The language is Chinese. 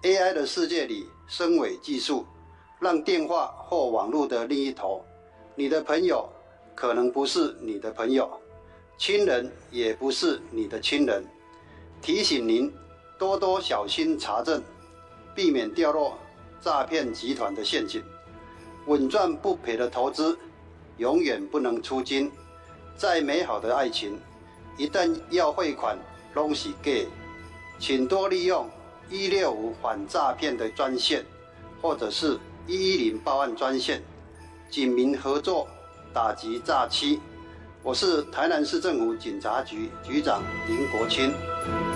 AI 的世界里，深伪技术让电话或网络的另一头，你的朋友可能不是你的朋友，亲人也不是你的亲人。提醒您多多小心查证，避免掉落诈骗集团的陷阱。稳赚不赔的投资永远不能出金。再美好的爱情，一旦要汇款都是假。请多利用165反诈骗的专线，或者是110报案专线，警民合作打击诈欺。我是台南市政府警察局局长林国清。